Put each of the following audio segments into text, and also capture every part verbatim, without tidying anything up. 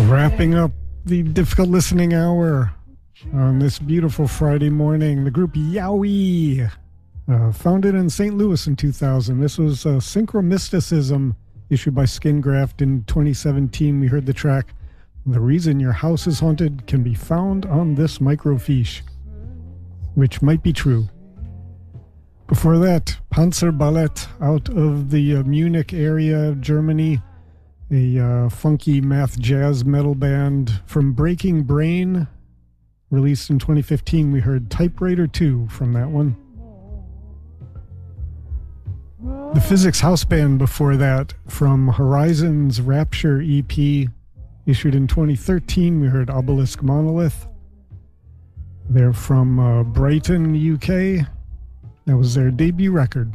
Wrapping up the difficult listening hour on this beautiful Friday morning, the group Yowie, uh, founded in Saint Louis in two thousand. This was uh, Synchromysticism, issued by Skingraft in twenty seventeen. We heard the track, "The Reason Your House is Haunted Can Be Found on This Microfiche," which might be true. Before that, Panzerballett out of the uh, Munich area of Germany, a uh, funky math jazz metal band from Breaking Brain, released in twenty fifteen. We heard Typewriter two from that one. The Physics House Band before that, from Horizons Rapture E P, issued in twenty thirteen. We heard Obelisk Monolith. They're from uh, Brighton, U K. That was their debut record.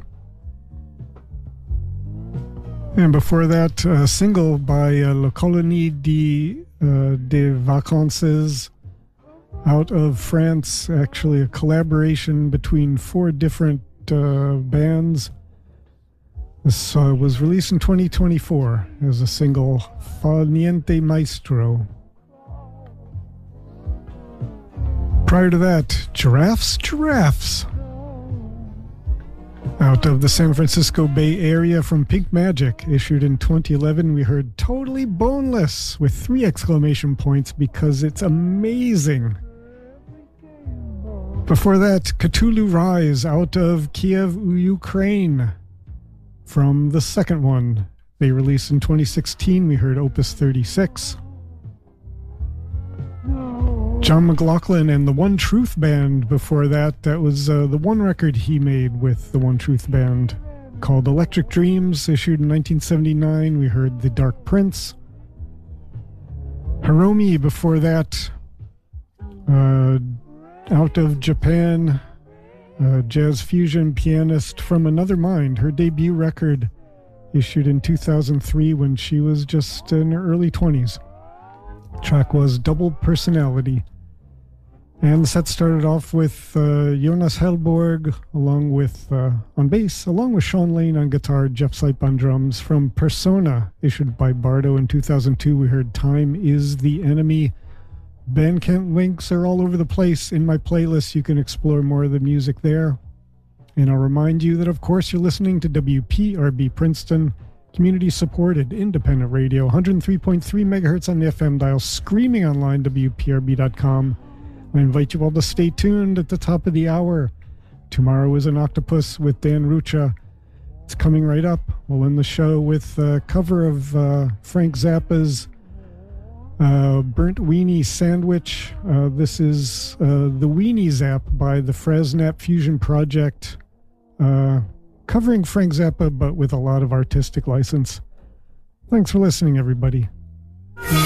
And before that, a single by uh, La Colonie de, uh, des Vacances out of France, actually a collaboration between four different uh, bands. This uh, was released in twenty twenty-four as a single, Fa Niente Maestro. Prior to that, Giraffes, Giraffes. Out of the San Francisco Bay Area from Pink Magic, issued in twenty eleven, we heard Totally Boneless with three exclamation points because it's amazing. Before that, Cthulhu Rise out of Kiev, Ukraine. From the second one, they released in twenty sixteen, we heard Opus thirty-six. John McLaughlin and the One Truth Band before that. That was uh, the one record he made with the One Truth Band called Electric Dreams, issued in nineteen seventy-nine. We heard The Dark Prince. Hiromi before that, uh, out of Japan, uh, jazz fusion pianist from Another Mind. Her debut record issued in two thousand three when she was just in her early twenties. The track was Double Personality. And the set started off with uh, Jonas Hellborg, along with, uh, on bass, along with Sean Lane on guitar, Jeff Sipe on drums. From Persona, issued by Bardo in two thousand two, we heard Time is the Enemy. Bandcamp links are all over the place in my playlist. You can explore more of the music there. And I'll remind you that, of course, you're listening to W P R B Princeton, community-supported independent radio, one hundred three point three megahertz on the F M dial, screaming online, W P R B dot com. I invite you all to stay tuned at the top of the hour. Tomorrow is an Octopus with Dan Rucha. It's coming right up. We'll end the show with a cover of uh, Frank Zappa's uh, Burnt Weenie Sandwich. Uh, this is uh, the Weenie Zap by the Frasnap Fusion Project, uh, covering Frank Zappa, but with a lot of artistic license. Thanks for listening, everybody.